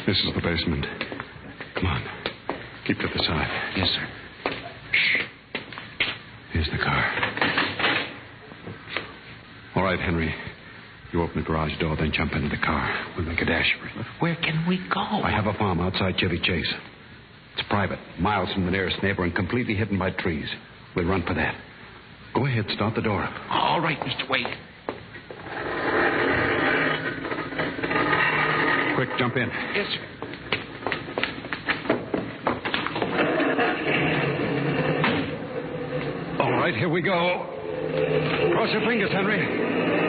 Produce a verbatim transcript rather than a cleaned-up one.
This is the basement. Come on. Keep to the side. Yes, sir. Shh. Here's the car. All right, Henry. You open the garage door, then jump into the car. We'll make a dash for it. Where can we go? I have a farm outside Chevy Chase. It's private, miles from the nearest neighbor, and completely hidden by trees. We'll run for that. Go ahead, start the door up. All right, Mister Wade. Quick, jump in. Yes, sir. All right, here we go. Cross your fingers, Henry.